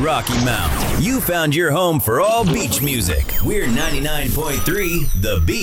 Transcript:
Rocky Mount. You found your home for all beach music. We're 99.3 The Beach.